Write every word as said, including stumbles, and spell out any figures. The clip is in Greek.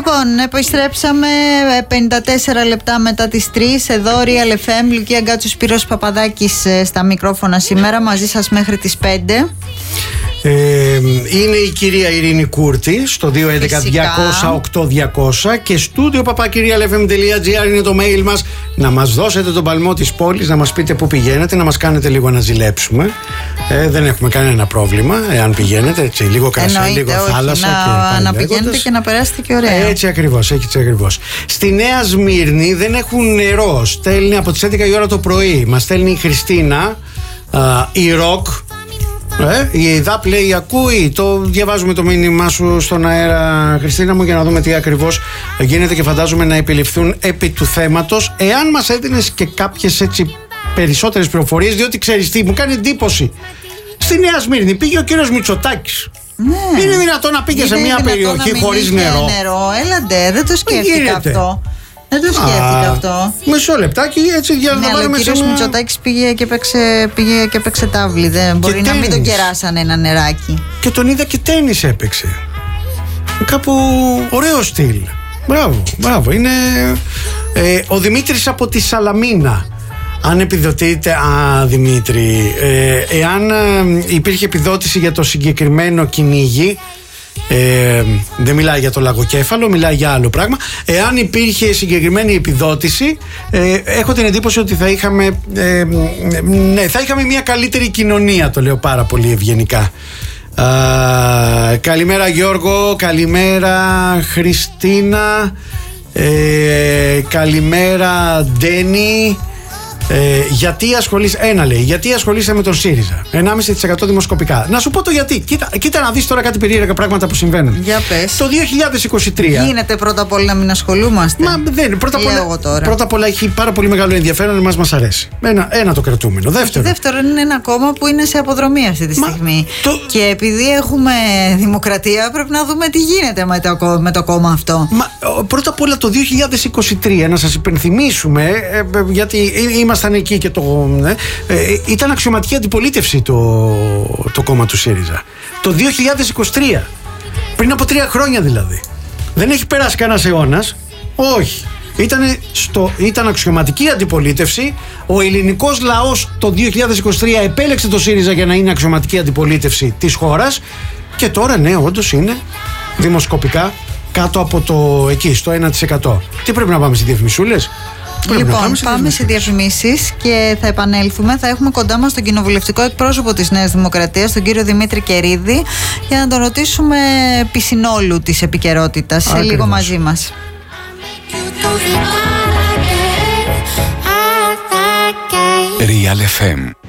Λοιπόν, επιστρέψαμε πενήντα τέσσερα λεπτά μετά τις τρεις. Εδώ Real εφ εμ, Λουκία Γκάτσου, Σπύρος Παπαδάκης στα μικρόφωνα σήμερα. Μαζί σας μέχρι τις πέντε. Ε, είναι η κυρία Ειρήνη Κούρτη στο δύο έντεκα διακόσια οκτώ διακόσια και στούντιο παπάκι real f m τελεία g r είναι το mail μας. Να μας δώσετε τον παλμό της πόλης, να μας πείτε πού πηγαίνετε, να μας κάνετε λίγο να ζηλέψουμε. Ε, δεν έχουμε κανένα πρόβλημα εάν πηγαίνετε, έτσι, λίγο κρασί, λίγο όχι, θάλασσα. Να, και να πηγαίνετε και να περάσετε και ωραία. Έτσι ακριβώς, έτσι ακριβώς. Στη Νέα Σμύρνη δεν έχουν νερό. Στέλνει από τις έντεκα η ώρα το πρωί. Μας στέλνει η Χριστίνα, α, η Ροκ. Ε, η ΕΔΑΠ λέει ακούει, το διαβάζουμε το μήνυμά σου στον αέρα, Χριστίνα μου, για να δούμε τι ακριβώς γίνεται και φαντάζομαι να επιληφθούν επί του θέματος. Εάν μας έδινες και κάποιες έτσι περισσότερες πληροφορίες, διότι ξέρεις τι, μου κάνει εντύπωση. Στη Νέα Σμύρνη πήγε ο κύριος Μητσοτάκης. Ναι. Είναι δυνατόν να πήγε είναι σε μια περιοχή χωρίς νερό? νερό. Έλαντε, δεν το σκέφτηκα αυτό. Δεν το σκέφτηκα Α, αυτό. Μισό λεπτάκι, έτσι για να ναι, βάλουμε σε. Ο κύριος Μητσοτάκης πήγε και παίξε, πήγε και παίξε τάβλη. Δεν μπορεί και να τένις. Μην τον κεράσανε ένα νεράκι. Και τον είδα και τένις έπαιξε. Κάπου ωραίο στυλ. Μπράβο, μπράβο. Είναι ε, ο Δημήτρης από τη Σαλαμίνα. Αν επιδοτείτε, α, Δημήτρη, ε, εάν ε, υπήρχε επιδότηση για το συγκεκριμένο κυνήγι. Ε, δεν μιλάει για το λαγοκέφαλο, μιλάει για άλλο πράγμα. Εάν υπήρχε συγκεκριμένη επιδότηση, ε, έχω την εντύπωση ότι θα είχαμε, ε, ναι, θα είχαμε μια καλύτερη κοινωνία. Το λέω πάρα πολύ ευγενικά. Α, καλημέρα Γιώργο, καλημέρα Χριστίνα, ε, καλημέρα Ντένι. Ε, γιατί ασχολείσαι, ένα λέει, γιατί ασχολείσαι με τον ΣΥΡΙΖΑ, ενάμιση τοις εκατό δημοσκοπικά. Να σου πω το γιατί. Κοίτα, κοίτα να δεις τώρα κάτι περίεργα πράγματα που συμβαίνουν. Για πες. Το δύο χιλιάδες είκοσι τρία. Γίνεται πρώτα απ' όλα να μην ασχολούμαστε. Μα δεν, πρώτα απ' όλα, πρώτα απ' όλα έχει πάρα πολύ μεγάλο ενδιαφέρον, εμάς μας αρέσει. Ένα, ένα το κρατούμενο. Δεύτερο. Δεύτερον, είναι ένα κόμμα που είναι σε αποδρομή αυτή τη στιγμή. Μα, το... Και επειδή έχουμε δημοκρατία, πρέπει να δούμε τι γίνεται με το, με το κόμμα αυτό. Μα, πρώτα απ' όλα το δύο χιλιάδες είκοσι τρία, να σας υπενθυμίσουμε, ε, γιατί ήμασταν εκεί και το. Ε, ε, ήταν αξιωματική αντιπολίτευση το, το κόμμα του ΣΥΡΙΖΑ. Το δύο χιλιάδες είκοσι τρία. Πριν από τρία χρόνια δηλαδή. Δεν έχει περάσει κανένας αιώνας. Όχι. Ήτανε στο, ήταν αξιωματική αντιπολίτευση. Ο ελληνικός λαός το δύο χιλιάδες είκοσι τρία επέλεξε το ΣΥΡΙΖΑ για να είναι αξιωματική αντιπολίτευση της χώρας. Και τώρα ναι, όντως είναι δημοσκοπικά κάτω από το εκεί, στο ένα τοις εκατό. Τι πρέπει να πάμε στις διαφημισούλες? Λοιπόν, πάμε σε, πάμε σε διαφημίσεις και θα επανέλθουμε. Θα έχουμε κοντά μας τον κοινοβουλευτικό εκπρόσωπο της Νέας Δημοκρατίας, τον κύριο Δημήτρη Κερίδη, για να τον ρωτήσουμε επί συνόλου της επικαιρότητας. Σε λίγο μαζί μας. Real εφ εμ